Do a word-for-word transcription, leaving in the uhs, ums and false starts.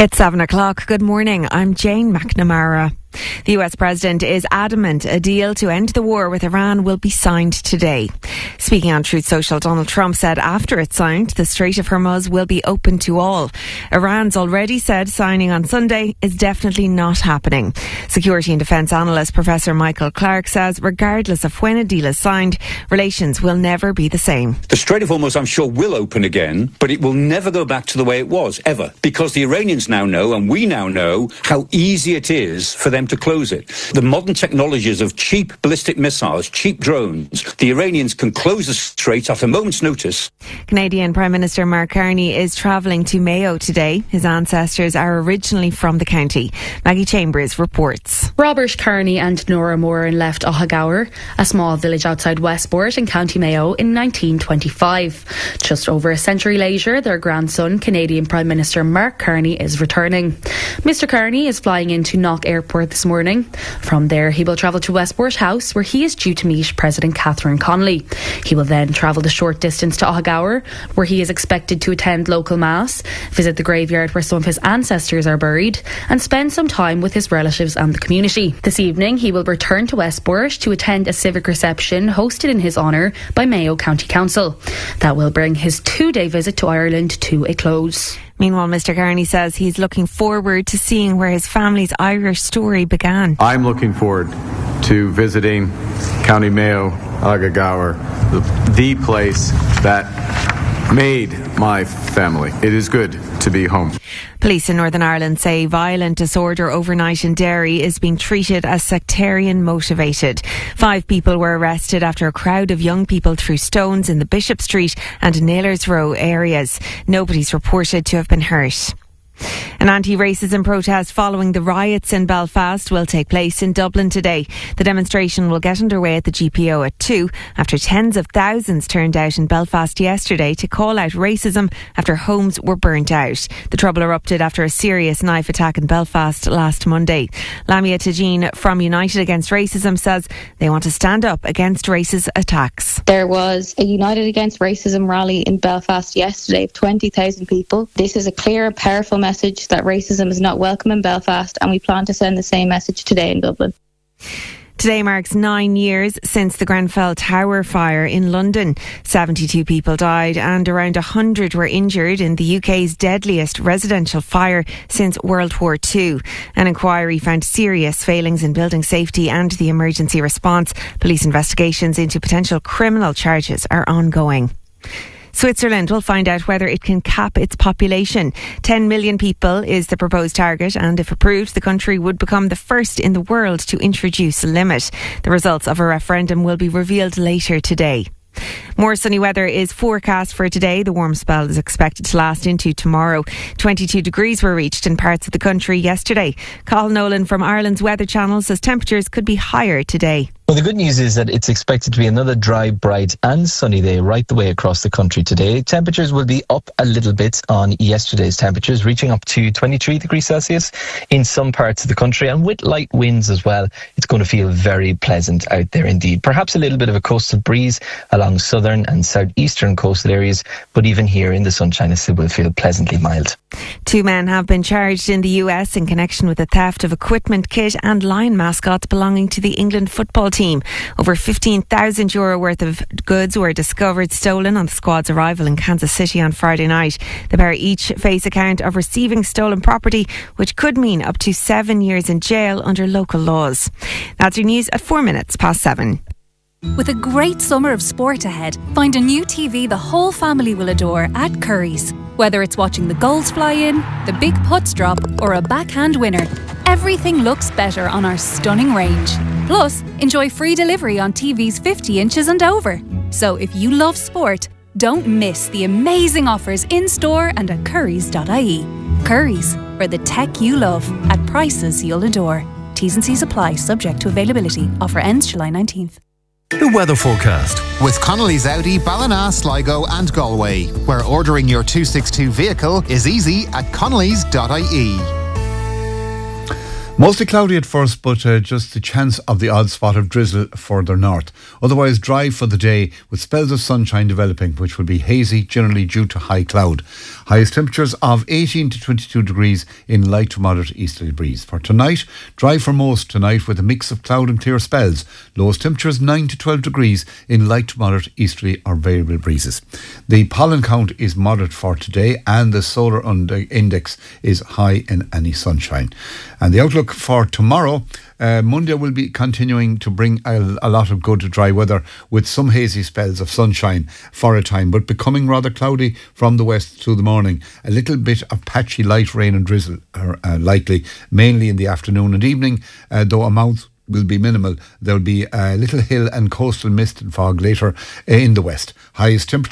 It's seven o'clock. Good morning. I'm Jane McNamara. The U S President is adamant a deal to end the war with Iran will be signed today. Speaking on Truth Social, Donald Trump said after it's signed, the Strait of Hormuz will be open to all. Iran's already said signing on Sunday is definitely not happening. Security and defence analyst Professor Michael Clark says regardless of when a deal is signed, relations will never be the same. The Strait of Hormuz, I'm sure, will open again, but it will never go back to the way it was, ever. Because the Iranians now know, and we now know, how easy it is for them to close it. The modern technologies of cheap ballistic missiles, cheap drones, the Iranians can close the strait at a moment's notice. Canadian Prime Minister Mark Carney is travelling to Mayo today. His ancestors are originally from the county. Maggie Chambers reports. Robert Carney and Nora Moran left Ohagower, a small village outside Westport in County Mayo, in nineteen twenty-five. Just over a century later, their grandson, Canadian Prime Minister Mark Carney, is returning. Mister Carney is flying into Knock Airport this morning. From there, he will travel to Westport House, where he is due to meet President Catherine Connolly. He will then travel the short distance to Ohagower, where he is expected to attend local mass, visit the graveyard where some of his ancestors are buried, and spend some time with his relatives and the community. This evening, he will return to Westport to attend a civic reception hosted in his honour by Mayo County Council. That will bring his two-day visit to Ireland to a close. Meanwhile, Mister Carney says he's looking forward to seeing where his family's Irish story began. I'm looking forward to visiting County Mayo, Ohagower, the, the place that made my family. It is good to be home. Police in Northern Ireland say violent disorder overnight in Derry is being treated as sectarian motivated. Five people were arrested after a crowd of young people threw stones in the Bishop Street and Nailers Row areas. Nobody's reported to have been hurt. An anti-racism protest following the riots in Belfast will take place in Dublin today. The demonstration will get underway at the G P O at two after tens of thousands turned out in Belfast yesterday to call out racism after homes were burnt out. The trouble erupted after a serious knife attack in Belfast last Monday. Lamia Tajin from United Against Racism says they want to stand up against racist attacks. There was a United Against Racism rally in Belfast yesterday of twenty thousand people. This is a clear and powerful message that racism is not welcome in Belfast, and we plan to send the same message today in Dublin. Today marks nine years since the Grenfell Tower fire in London. seventy-two people died and around one hundred were injured in the U K's deadliest residential fire since World War Two. An inquiry found serious failings in building safety and the emergency response. Police investigations into potential criminal charges are ongoing. Switzerland will find out whether it can cap its population. ten million people is the proposed target, and if approved, the country would become the first in the world to introduce a limit. The results of a referendum will be revealed later today. More sunny weather is forecast for today. The warm spell is expected to last into tomorrow. twenty-two degrees were reached in parts of the country yesterday. Colin Nolan from Ireland's Weather Channel says temperatures could be higher today. Well, the good news is that it's expected to be another dry, bright and sunny day right the way across the country today. Temperatures will be up a little bit on yesterday's temperatures, reaching up to twenty-three degrees Celsius in some parts of the country, and with light winds as well. It's going to feel very pleasant out there indeed. Perhaps a little bit of a coastal breeze along southern and southeastern coastal areas, but even here in the sunshine it still will feel pleasantly mild. Two men have been charged in the U S in connection with the theft of equipment, kit and lion mascots belonging to the England football team. Over fifteen thousand euro worth of goods were discovered stolen on the squad's arrival in Kansas City on Friday night. The pair each face a count of receiving stolen property, which could mean up to seven years in jail under local laws. That's your news at four minutes past seven. With a great summer of sport ahead, find a new T V the whole family will adore at Curry's. Whether it's watching the goals fly in, the big putts drop, or a backhand winner, everything looks better on our stunning range. Plus, enjoy free delivery on T Vs fifty inches and over. So if you love sport, don't miss the amazing offers in-store and at currys dot I E. Curry's, for the tech you love, at prices you'll adore. T's and C's apply, subject to availability. Offer ends July nineteenth. The weather forecast with Connolly's Audi, Ballina, Sligo and Galway, where ordering your two sixty-two vehicle is easy at connellys dot I E. Mostly cloudy at first, but uh, just the chance of the odd spot of drizzle further north. Otherwise dry for the day with spells of sunshine developing, which will be hazy, generally due to high cloud. Highest temperatures of eighteen to twenty-two degrees in light to moderate easterly breeze. For tonight, dry for most tonight with a mix of cloud and clear spells. Lowest temperatures nine to twelve degrees in light to moderate easterly or variable breezes. The pollen count is moderate for today and the solar index is high in any sunshine. And the outlook for tomorrow, Uh, Monday will be continuing to bring a, a lot of good dry weather with some hazy spells of sunshine for a time, but becoming rather cloudy from the west through the morning. A little bit of patchy light rain and drizzle are uh, likely, mainly in the afternoon and evening, uh, though amounts will be minimal. There will be a little hill and coastal mist and fog later in the west. Highest temperature